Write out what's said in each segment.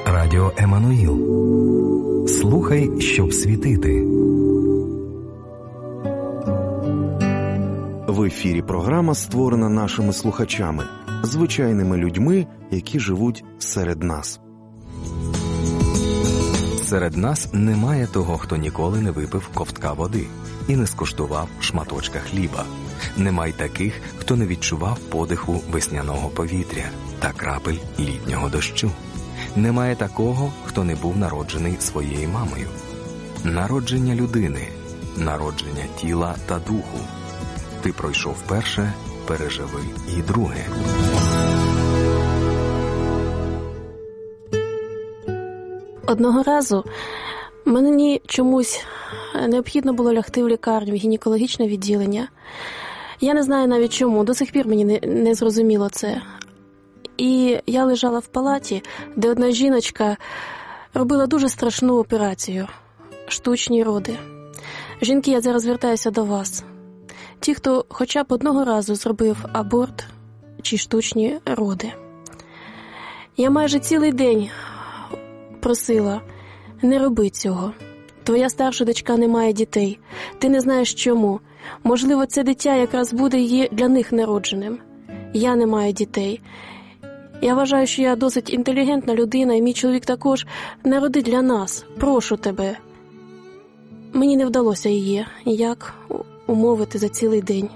Радіо Еммануїл. Слухай, щоб світити. В ефірі програма створена нашими слухачами, звичайними людьми, які живуть серед нас. Серед нас немає того, хто ніколи не випив ковтка води і не скуштував шматочка хліба. Нема й таких, хто не відчував подиху весняного повітря та крапель літнього дощу. Немає такого, хто не був народжений своєю мамою. Народження людини, народження тіла та духу. Ти пройшов перше, переживи і друге. Одного разу мені чомусь необхідно було лягти в лікарню, в гінекологічне відділення. Я не знаю навіть чому, до сих пір мені не зрозуміло це. І я лежала в палаті, де одна жіночка робила дуже страшну операцію – штучні роди. Жінки, я зараз звертаюся до вас. Ті, хто хоча б одного разу зробив аборт чи штучні роди. Я майже цілий день просила, не роби цього. Твоя старша дочка не має дітей. Ти не знаєш чому. Можливо, це дитя якраз буде її для них народженим. Я не маю дітей. Я вважаю, що я досить інтелігентна людина, і мій чоловік також. Народи для нас. Прошу тебе. Мені не вдалося її ніяк умовити за цілий день.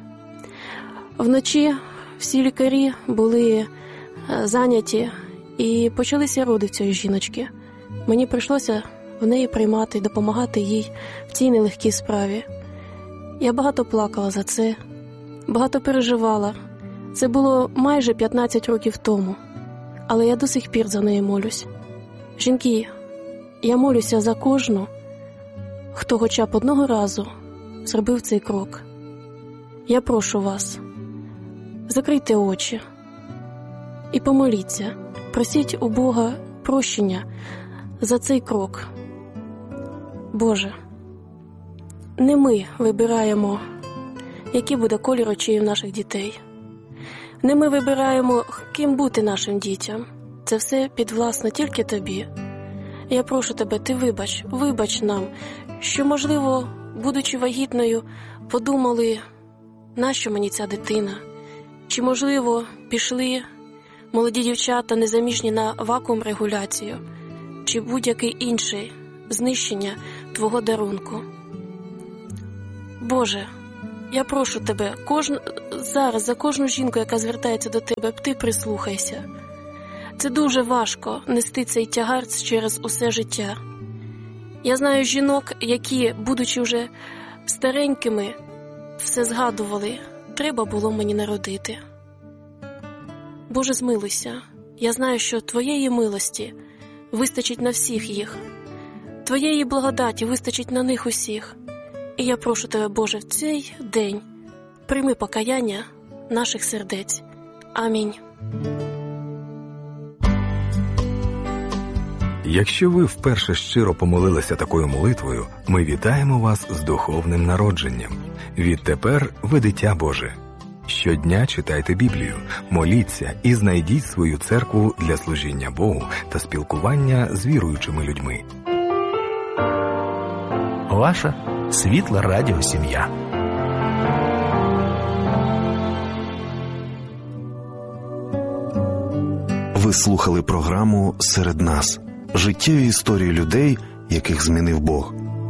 Вночі всі лікарі були зайняті, і почалися роди в цієї жіночки. Мені прийшлося в неї приймати, допомагати їй в цій нелегкій справі. Я багато плакала за це, багато переживала. Це було майже 15 років тому, але я до сих пір за неї молюсь. Жінки, я молюся за кожну, хто хоча б одного разу зробив цей крок. Я прошу вас, закрийте очі і помоліться, просіть у Бога прощення за цей крок. Боже, не ми вибираємо, який буде колір очей в наших дітей. Не ми вибираємо, ким бути нашим дітям. Це все підвласно тільки Тобі. Я прошу Тебе, Ти вибач нам, що, можливо, будучи вагітною, подумали, нащо мені ця дитина? Чи, можливо, пішли молоді дівчата незаміжні на вакуум-регуляцію? Чи будь-який інший знищення Твого дарунку? Боже, я прошу Тебе, зараз за кожну жінку, яка звертається до Тебе, Ти прислухайся. Це дуже важко нести цей тягар через усе життя. Я знаю жінок, які, будучи вже старенькими, все згадували, треба було мені народити. Боже, змилуйся, я знаю, що Твоєї милості вистачить на всіх їх. Твоєї благодаті вистачить на них усіх. І я прошу Тебе, Боже, в цей день прийми покаяння наших сердець. Амінь. Якщо ви вперше щиро помолилися такою молитвою, ми вітаємо вас з духовним народженням. Відтепер ви дитя Боже. Щодня читайте Біблію, моліться і знайдіть свою церкву для служіння Богу та спілкування з віруючими людьми. Ваша світла радіосім'я. Ви слухали програму «Серед нас» – життєві історії людей, яких змінив Бог.